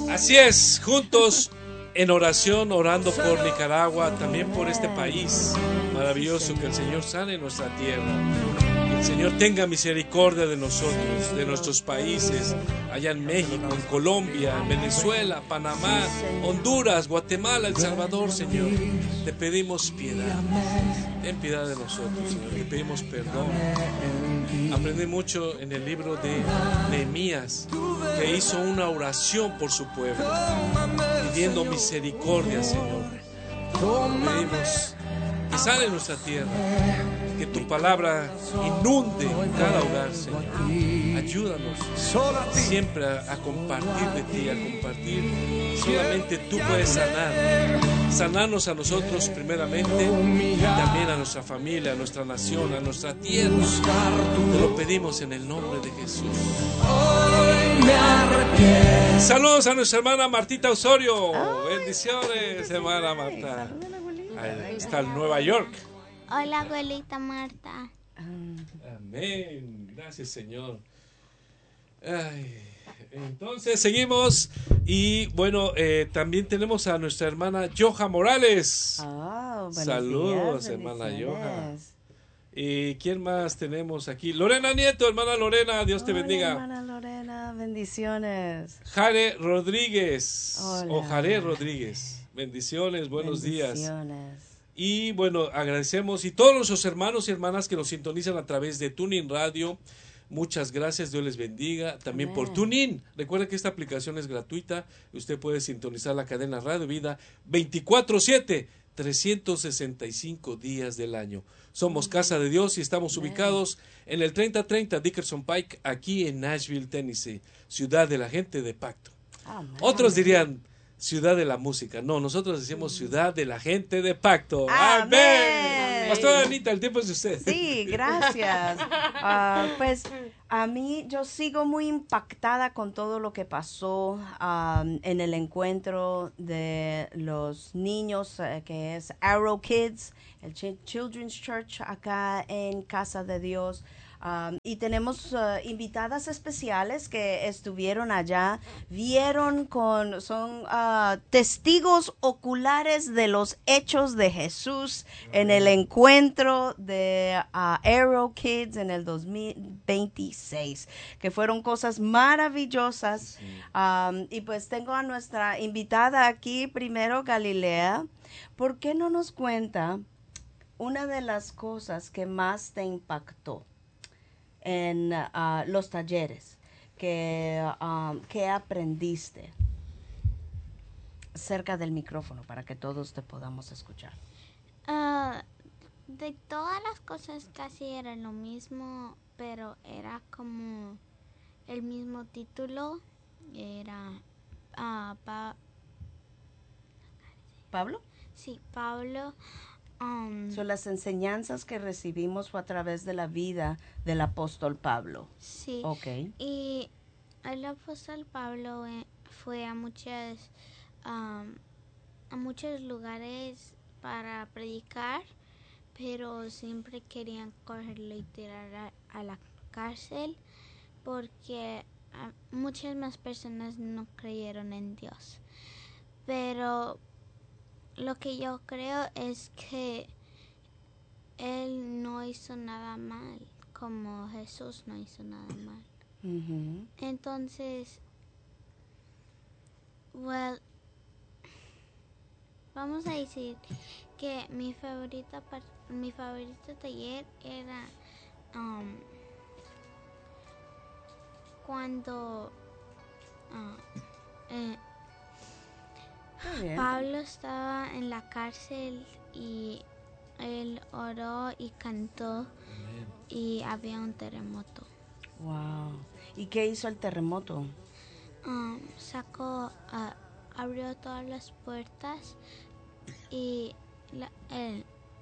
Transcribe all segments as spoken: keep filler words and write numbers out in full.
Así es, juntos en oración, orando por Nicaragua, también por este país maravilloso, que el Señor sane nuestra tierra. Que el Señor tenga misericordia de nosotros, de nuestros países, allá en México, en Colombia, en Venezuela, Panamá, Honduras, Guatemala, El Salvador, Señor. Te pedimos piedad. Ten piedad de nosotros, Señor. Te pedimos perdón. Aprendí mucho en el libro de Nehemías, que hizo una oración por su pueblo, pidiendo misericordia, Señor. Pedimos que sane nuestra tierra, que tu palabra inunde cada hogar, Señor. Ayúdanos siempre a, a compartir de ti, a compartir. Solamente tú puedes sanar. Sanarnos a nosotros primeramente y también a nuestra familia, a nuestra nación, a nuestra tierra. Te lo pedimos en el nombre de Jesús. Saludos a nuestra hermana Martita Osorio. Ay, bendiciones, hermana Marta. Ahí está en Nueva York. Hola, abuelita Marta. Amén. Gracias, Señor. Ay, entonces seguimos. Y bueno, eh, también tenemos a nuestra hermana Yoja Morales. Oh, saludos, días, hermana Yoja. ¿Y quién más tenemos aquí? Lorena Nieto, hermana Lorena, Dios te Hola, bendiga. Hermana Lorena, bendiciones. Jare Rodríguez. Hola. O Jare Rodríguez. Bendiciones, buenos bendiciones. días. Y bueno, agradecemos y todos nuestros hermanos y hermanas que nos sintonizan a través de TuneIn Radio. Muchas gracias, Dios les bendiga. También Amén. por TuneIn. Recuerden que esta aplicación es gratuita. Usted puede sintonizar la cadena Radio Vida veinticuatro siete, trescientos sesenta y cinco días del año. Somos Casa de Dios y estamos Amén. ubicados en el treinta treinta Dickerson Pike, aquí en Nashville, Tennessee, ciudad de la gente de pacto. Amén. Otros dirían ciudad de la música. No, nosotros decimos ciudad de la gente de pacto. Amén. Amén. Pastora Anita, el tiempo es de usted. Sí, gracias. Uh, pues a mí yo sigo muy impactada con todo lo que pasó um, en el encuentro de los niños, uh, que es Arrow Kids, el Ch- Children's Church acá en Casa de Dios. Um, y tenemos uh, invitadas especiales que estuvieron allá, vieron con, son uh, testigos oculares de los hechos de Jesús en el encuentro de uh, Arrow Kids en el dos mil veintiséis, que fueron cosas maravillosas. Sí. Um, y pues tengo a nuestra invitada aquí, primero Galilea. ¿Por qué no nos cuenta una de las cosas que más te impactó en uh, los talleres, que, um, que aprendiste? Cerca del micrófono para que todos te podamos escuchar. Uh, de todas las cosas casi era lo mismo, pero era como el mismo título. Era uh, pa ¿Pablo? Sí, Pablo. Um, Son las enseñanzas que recibimos fue a través de la vida del apóstol Pablo. Sí. Okay. Y el apóstol Pablo eh, fue a muchas um, a muchos lugares para predicar, pero siempre querían cogerlo y tirar a, a la cárcel porque uh, muchas más personas no creyeron en Dios. Pero lo que yo creo es que él no hizo nada mal, como Jesús no hizo nada mal. Uh-huh. Entonces, well, vamos a decir que mi favorita mi favorito taller era um, cuando uh, eh, Pablo estaba en la cárcel y él oró y cantó. Amén. Y había un terremoto. Wow. ¿Y qué hizo el terremoto? Um, sacó, uh, abrió todas las puertas y la, el,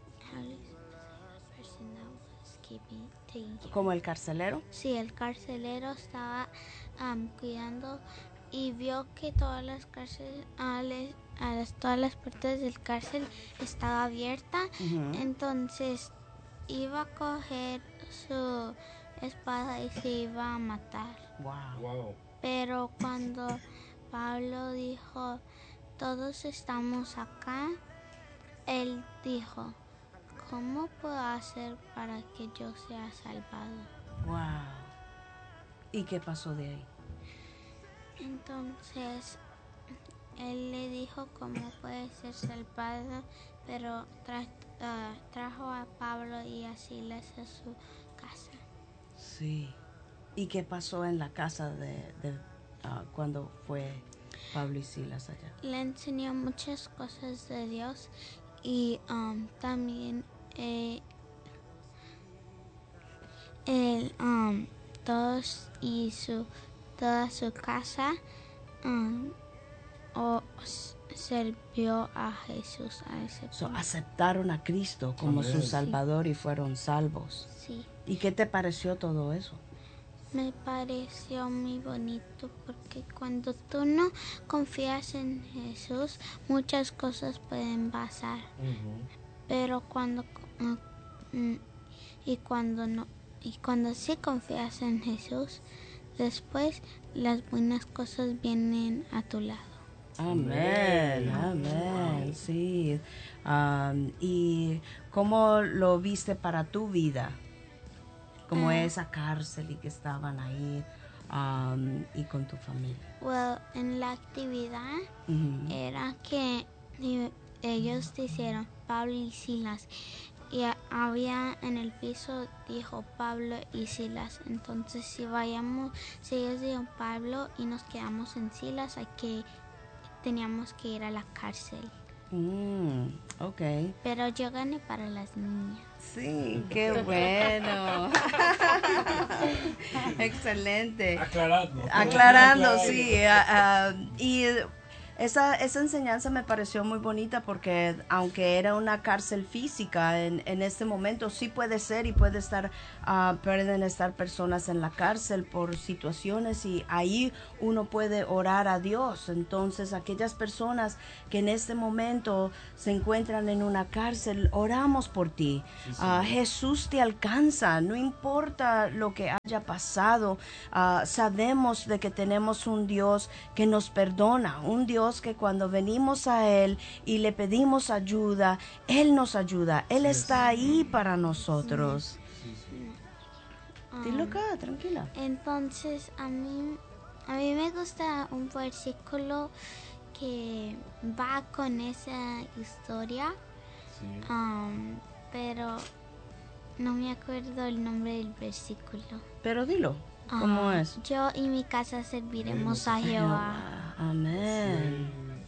¿Como el carcelero? Sí, el carcelero estaba um, cuidando y vio que todas las cárceles, a, a las, todas las puertas del cárcel estaba abierta. Uh-huh. Entonces iba a coger su espada y se iba a matar. Wow. Wow. Pero cuando Pablo dijo, todos estamos acá, él dijo, ¿cómo puedo hacer para que yo sea salvado? Wow. ¿Y qué pasó de ahí? Entonces, él le dijo cómo puede ser salvado, pero tra uh, trajo a Pablo y a Silas a su casa. Sí. ¿Y qué pasó en la casa de, de uh, cuando fue Pablo y Silas allá? Le enseñó muchas cosas de Dios y um, también eh, él, um, todos y su toda su casa um, o sirvió a Jesús a ese So, punto. aceptaron a Cristo como Amén. su Salvador y fueron salvos. Sí, ¿Y qué te pareció todo eso? me pareció muy bonito porque cuando tú no confías en Jesús, muchas cosas pueden pasar. Ujú. Pero cuando uh, mm, y cuando no y cuando sí confías en Jesús, después las buenas cosas vienen a tu lado. Amén, amén, sí. Um, ¿y cómo lo viste para tu vida? Como Ah. esa cárcel y que estaban ahí um, y con tu familia. Well, en la actividad Ujú. era que eh, ellos dijeron Pablo y Silas y a- había en el piso dijo Pablo y Silas. Entonces si vayamos, si ellos dijeron Pablo y nos quedamos en Silas, hay que teníamos que ir a la cárcel. Mm, ok. Pero yo gané para las niñas. Sí, qué bueno. Excelente. Aclarando. Aclarando, sí. ah, ah, y esa, esa enseñanza me pareció muy bonita porque aunque era una cárcel física, en, en este momento sí puede ser y puede estar, ah, pueden estar personas en la cárcel por situaciones y ahí uno puede orar a Dios. Entonces aquellas personas que en este momento se encuentran en una cárcel, oramos por ti. Ah, Jesús te alcanza, no importa lo que haya pasado. Ah, sabemos de que tenemos un Dios que nos perdona, un Dios que cuando venimos a Él y le pedimos ayuda, Él nos ayuda, Él está ahí para nosotros. Dilo Um, acá, tranquila. Entonces a mí a mí me gusta un versículo que va con esa historia, Sí. um, pero no me acuerdo el nombre del versículo. Pero dilo, ¿cómo Ah, es? Yo y mi casa serviremos a Jehová. Amén.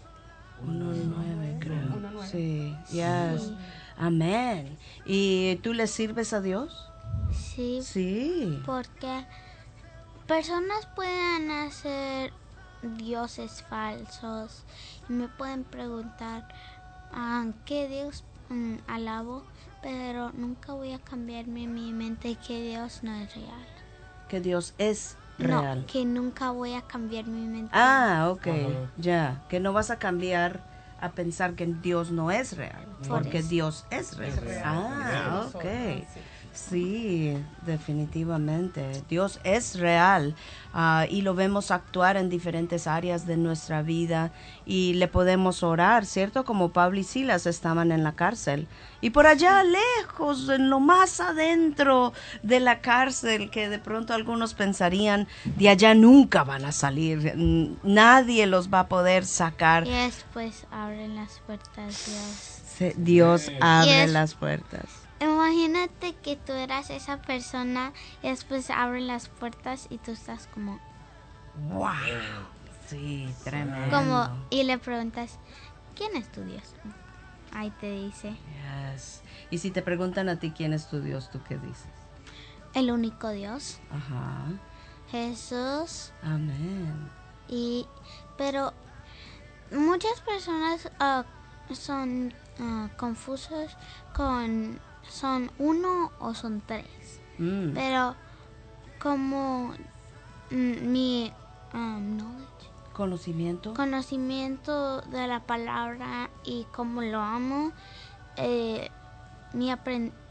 Uno nueve, creo. Uno nueve. Sí, yes. Sí. Amén. ¿Y tú le sirves a Dios? Sí, Sí. porque personas pueden hacer dioses falsos y me pueden preguntar a qué Dios mm, alabo, pero nunca voy a cambiarme en mi mente que Dios no es real. Que Dios es real. No, que nunca voy a cambiar mi mente. Ah, ok, Ajá. ya. Que no vas a cambiar a pensar que Dios no es real, Por porque eso. Dios es real. real. Ah, Nosotros, ok. sí. Sí, definitivamente. Dios es real ah, y lo vemos actuar en diferentes áreas de nuestra vida y le podemos orar, ¿cierto? Como Pablo y Silas estaban en la cárcel. Y por allá lejos, en lo más adentro de la cárcel, que de pronto algunos pensarían, de allá nunca van a salir, n- nadie los va a poder sacar. Y después abren las puertas Dios. Se- Dios abre es- las puertas. Imagínate que tú eras esa persona y después abren las puertas y tú estás como, ¡Wow! Sí, tremendo. como y le preguntas, ¿quién es tu Dios? Ahí te dice, Yes. Y si te preguntan a ti quién es tu Dios, ¿tú qué dices? el único Dios, Ajá. Jesús. Amén. Y pero muchas personas ah, son ah, confusos con son uno o son tres, Mm. pero como mm, mi um, knowledge, Conocimiento. conocimiento de la palabra y cómo lo amo, eh, mi apren-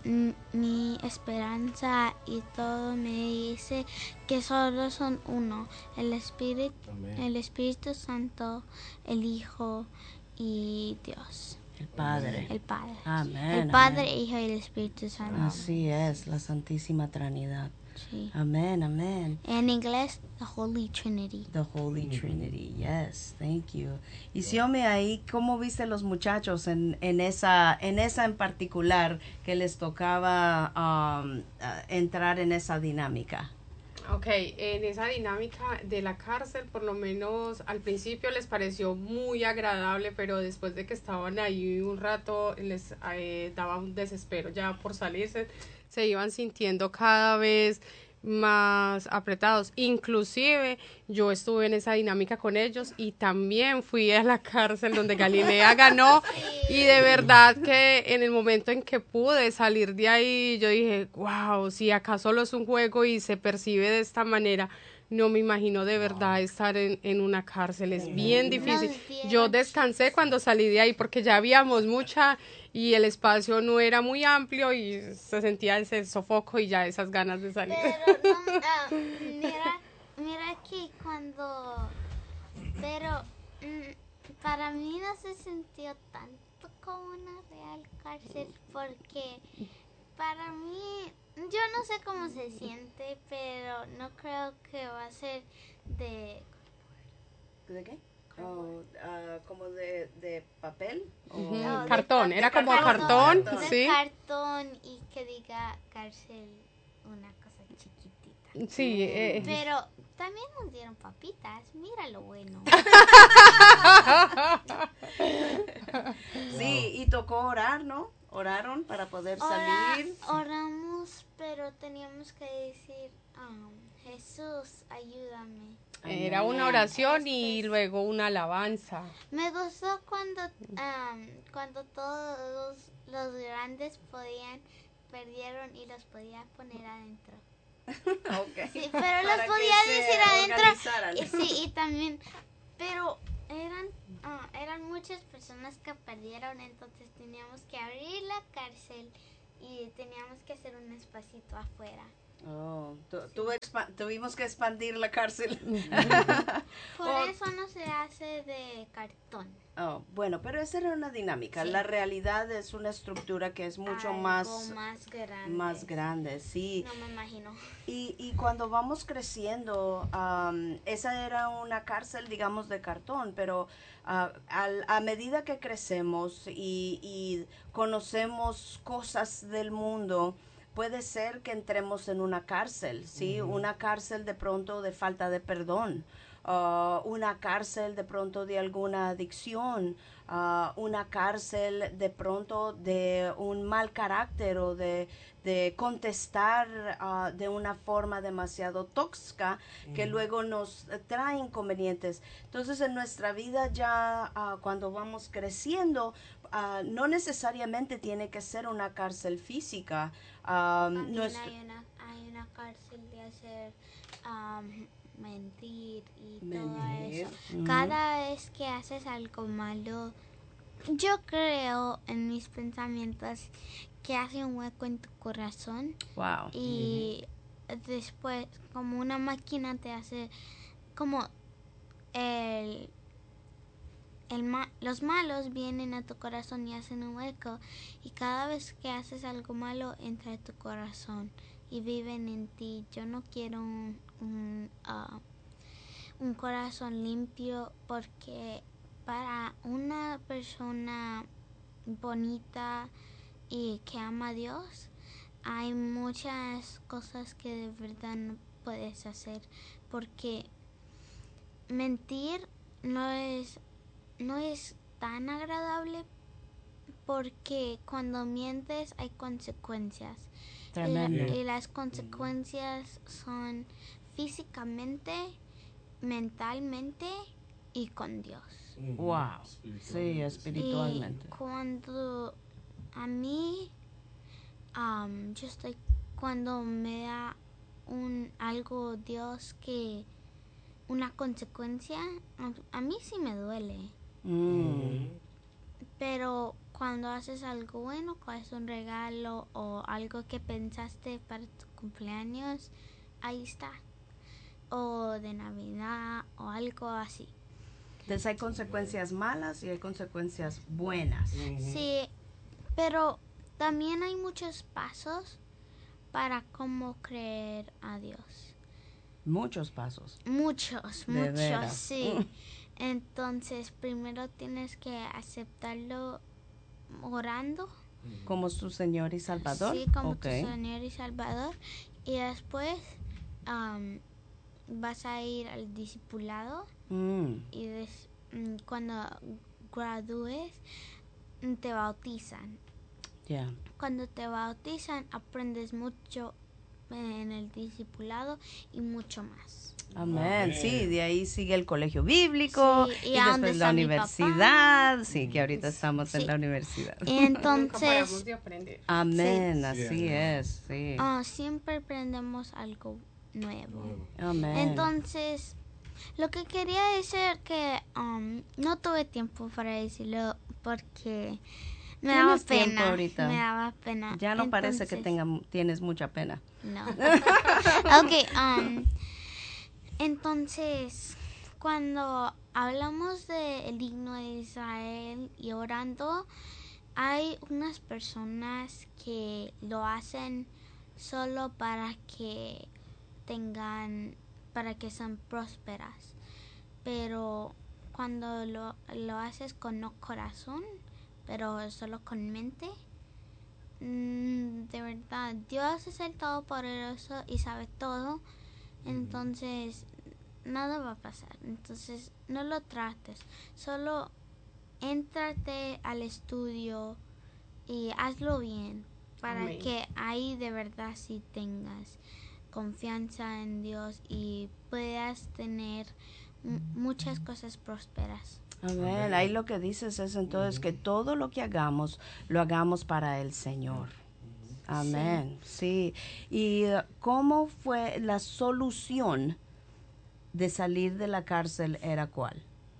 m- mi esperanza y todo me dice que solo son uno, el Espíritu, Amén. el Espíritu Santo, el Hijo y Dios, El Padre. el Padre. Amén. El Padre, amén. Hijo y el Espíritu Santo. Así es, la Santísima Trinidad. Sí. Amén, amén. En inglés, the Holy Trinity. The Holy Trinity, yes, thank you. Y Xiome, ahí, ¿cómo viste los muchachos en, en esa en esa en particular que les tocaba um, uh, entrar en esa dinámica? Ok, en esa dinámica de la cárcel, por lo menos al principio les pareció muy agradable, pero después de que estaban ahí un rato les eh, daba un desespero ya por salirse, se iban sintiendo cada vez más apretados. Inclusive yo estuve en esa dinámica con ellos y también fui a la cárcel donde Galilea ganó, y de verdad que en el momento en que pude salir de ahí yo dije, wow, si acá solo es un juego y se percibe de esta manera, no me imagino de verdad estar en, en una cárcel, es bien difícil. Yo descansé cuando salí de ahí porque ya habíamos mucha y el espacio no era muy amplio y se sentía ese sofoco y ya esas ganas de salir. Pero no, ah, mira, mira que cuando, pero mm, para mí no se sintió tanto como una real cárcel porque para mí, yo no sé cómo se siente, pero no creo que va a ser de... ¿De qué? Oh, uh, ¿como de, de papel? O Ujú, No, de cartón, ca- era de como cartón, cartón, de sí. cartón y que diga cárcel, una cosa chiquitita. Sí, eh, Pero también nos dieron papitas, mira lo bueno. Sí, y tocó orar, ¿no? Oraron para poder salir. Ora- oramos, pero teníamos que decir, um, Jesús, ayúdame. era una oración y luego una alabanza. Me gustó cuando, um, cuando todos los grandes podían, perdieron y los podía poner adentro. Okay. Sí, pero los Para que podía se decir adentro. organizaran. Y sí, y también, pero eran, ah, eran muchas personas que perdieron, entonces teníamos que abrir la cárcel y teníamos que hacer un espacito afuera. Oh, tu- tuvo expa- tuvimos que expandir la cárcel. Por Oh. eso no se hace de cartón. Oh, bueno, pero esa era una dinámica. Sí. La realidad es una estructura que es mucho Algo más, más grande. más grande, sí. No me imagino. Y, y cuando vamos creciendo, um, esa era una cárcel, digamos, de cartón, pero uh, al- a medida que crecemos y, y conocemos cosas del mundo, puede ser que entremos en una cárcel, ¿sí? Uh-huh. Una cárcel de pronto de falta de perdón. Uh, una cárcel de pronto de alguna adicción, uh, una cárcel de pronto de un mal carácter o de, de contestar uh, de una forma demasiado tóxica que mm. luego nos trae inconvenientes. Entonces en nuestra vida ya uh, cuando vamos creciendo, uh, no necesariamente tiene que ser una cárcel física. Um, También nuestro... hay, una, hay una cárcel de hacer... Um, mentir y mentir. todo eso. Mm. Cada vez que haces algo malo, yo creo en mis pensamientos que hace un hueco en tu corazón. Wow. Y mm-hmm. después, como una máquina te hace, como el, el ma- los malos vienen a tu corazón y hacen un hueco. Y cada vez que haces algo malo, entra a tu corazón y viven en ti. Yo no quiero un, un, uh, un corazón limpio, porque para una persona bonita y que ama a Dios, hay muchas cosas que de verdad no puedes hacer, porque mentir no es, no es tan agradable, porque cuando mientes hay consecuencias. Y, y las consecuencias son físicamente, mentalmente y con Dios. Wow. Sí, espiritualmente. Y cuando a mí, um, yo estoy, cuando me da un algo Dios que una consecuencia, a, a mí sí me duele. Mm. pero cuando haces algo bueno, coges un regalo o algo que pensaste para tu cumpleaños, ahí está. O de Navidad o algo así. Entonces hay consecuencias malas y hay consecuencias buenas. Sí, pero también hay muchos pasos para cómo creer a Dios. Muchos pasos. Muchos, De muchos, veras. sí. Entonces, primero tienes que aceptarlo orando. Como su Señor y Salvador. Sí, como Okay. tu Señor y Salvador. Y después um, vas a ir al discipulado. Mm. Y des, mm, cuando gradúes, mm, te bautizan. Yeah. Cuando te bautizan, aprendes mucho en el discipulado y mucho más. Amén. Sí, de ahí sigue el colegio bíblico Sí, y, y a donde después la está mi universidad. Sí, que ahorita estamos Sí. en la universidad. Y Nunca paramos entonces, de aprender. Amén, Sí. así Sí. es, sí. ah, siempre aprendemos algo nuevo. Amén. Entonces, lo que quería decir que um, no tuve tiempo para decirlo porque me daba ¿Tienes tiempo pena. ahorita? Me daba pena. Ya no parece que Entonces, tenga, tienes mucha pena. No. Ok, um, entonces, cuando hablamos del himno de Israel y orando, hay unas personas que lo hacen solo para que tengan, para que sean prósperas. Pero cuando lo, lo haces con no corazón, pero solo con mente, mm, de verdad, Dios es el Todopoderoso y sabe todo. Entonces, nada va a pasar. Entonces, no lo trates. Solo éntrate al estudio y hazlo bien para Amén. que ahí de verdad sí tengas confianza en Dios y puedas tener m- muchas cosas prósperas. Amén. Ahí lo que dices es entonces que todo lo que hagamos, lo hagamos para el Señor. Amén. Sí. ¿Y uh, cómo fue la solución de salir de la cárcel? ¿Era cuál?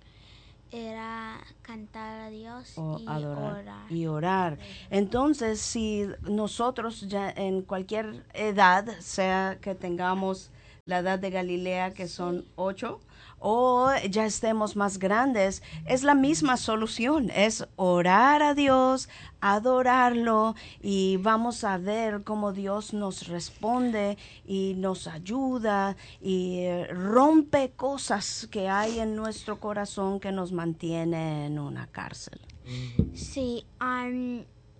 Era cantar a Dios O y adorar orar. y orar. Entonces, si nosotros ya en cualquier edad, sea que tengamos la edad de Galilea, que son ocho, o ya estemos más grandes, es la misma solución, es orar a Dios, adorarlo, y vamos a ver cómo Dios nos responde y nos ayuda y eh, rompe cosas que hay en nuestro corazón que nos mantiene en una cárcel. Sí, um,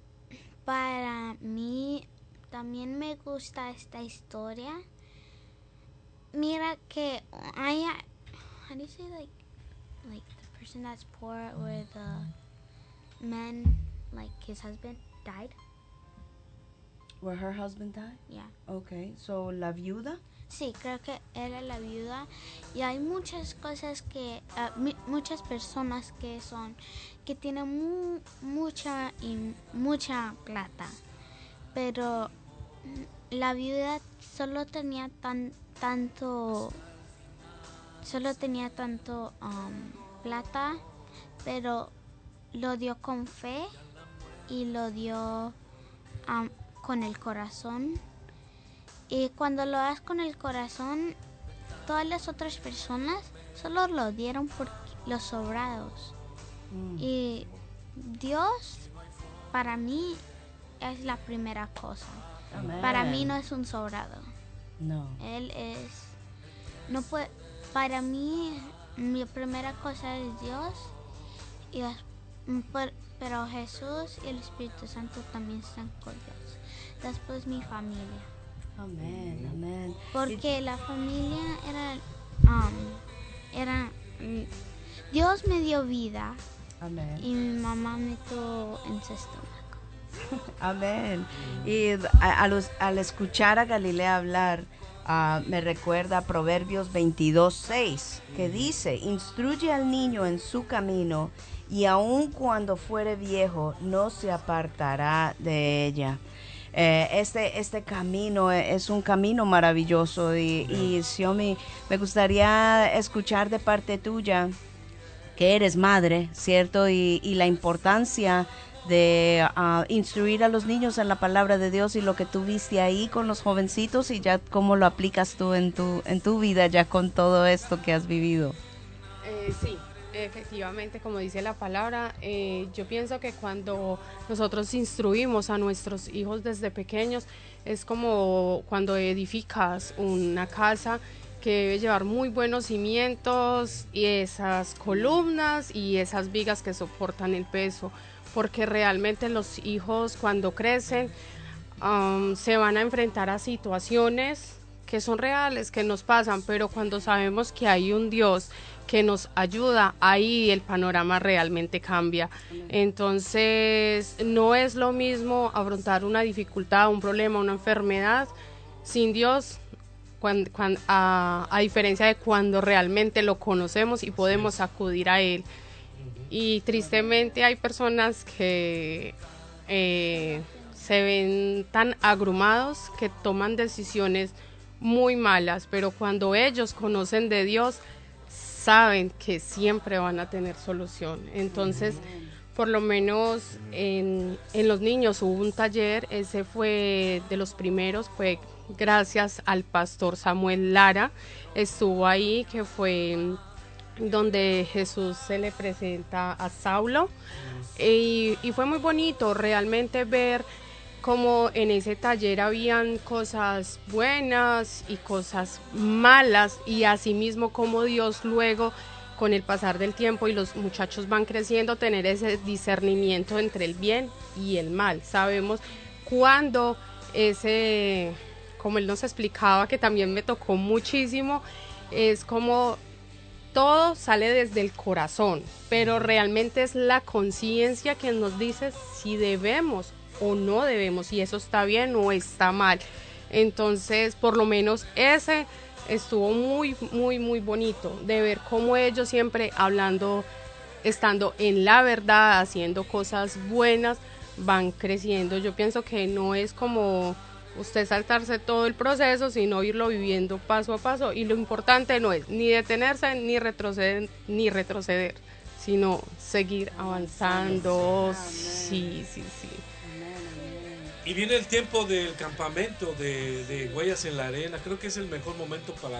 para mí también me gusta esta historia. Mira que hay, how do you say like, like the person that's poor or the man, like his husband died? Where her husband died? Yeah. Okay, so la viuda. Sí, creo que era la viuda y hay muchas cosas que, uh, mi- muchas personas que son, que tienen mu- mucha y mucha plata, pero mm, la viuda solo tenía tan, tanto, solo tenía tanto um, plata, pero lo dio con fe y lo dio um, con el corazón. Y cuando lo das con el corazón, todas las otras personas solo lo dieron por los sobrados. Mm. Y Dios, para mí, es la primera cosa. Amén. Para mí no es un sobrado. No. Él es... no puede, para mí, mi primera cosa es Dios. Y des- mm, por- pero Jesús y el Espíritu Santo también están con Dios. Después mi familia. Amén, amén. Porque la familia era, um, era, mm, Dios me dio vida Amén. y mi mamá me tuvo en su estómago. Amén. Y a- a los- al escuchar a Galilea hablar, ah, me recuerda Proverbios veintidós, seis, que dice, instruye al niño en su camino y aun cuando fuere viejo no se apartará de ella. Eh, este, este camino es un camino maravilloso y, y Xiomi, me gustaría escuchar de parte tuya que eres madre, ¿cierto? Y, y la importancia de uh, instruir a los niños en la palabra de Dios y lo que tú viste ahí con los jovencitos y ya cómo lo aplicas tú en tu, en tu vida ya con todo esto que has vivido. Eh, sí, efectivamente, como dice la palabra, eh, yo pienso que cuando nosotros instruimos a nuestros hijos desde pequeños, es como cuando edificas una casa que debe llevar muy buenos cimientos y esas columnas y esas vigas que soportan el peso, porque realmente los hijos cuando crecen um, se van a enfrentar a situaciones que son reales, que nos pasan, pero cuando sabemos que hay un Dios que nos ayuda, ahí el panorama realmente cambia. Entonces, no es lo mismo afrontar una dificultad, un problema, una enfermedad sin Dios, cuando, cuando, a, a diferencia de cuando realmente lo conocemos y podemos acudir a Él. Y tristemente hay personas que eh, se ven tan abrumados que toman decisiones muy malas, pero cuando ellos conocen de Dios, saben que siempre van a tener solución. Entonces, por lo menos en, en los niños hubo un taller, ese fue de los primeros, fue gracias al pastor Samuel Lara, estuvo ahí, que fue donde Jesús se le presenta a Saulo, y, y fue muy bonito realmente ver cómo en ese taller habían cosas buenas y cosas malas, y asimismo como Dios luego, con el pasar del tiempo y los muchachos van creciendo, tener ese discernimiento entre el bien y el mal. Sabemos cuando ese, como él nos explicaba, que también me tocó muchísimo, es como todo sale desde el corazón, pero realmente es la conciencia que nos dice si debemos o no debemos, si eso está bien o está mal. Entonces, por lo menos ese estuvo muy, muy, muy bonito de ver cómo ellos siempre hablando, estando en la verdad, haciendo cosas buenas, van creciendo. Yo pienso que no es como usted saltarse todo el proceso, sino irlo viviendo paso a paso, y lo importante no es ni detenerse, ni retroceder, ni retroceder, sino seguir avanzando. Sí, sí, sí. Y viene el tiempo del campamento de, de Huellas en la Arena. Creo que es el mejor momento para